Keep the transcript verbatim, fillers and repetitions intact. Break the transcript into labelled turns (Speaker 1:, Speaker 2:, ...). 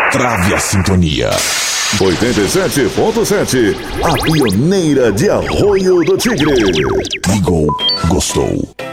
Speaker 1: Trave a sintonia.
Speaker 2: oitenta e sete ponto sete, a pioneira de Arroio do Tigre.
Speaker 1: Ligou, gostou.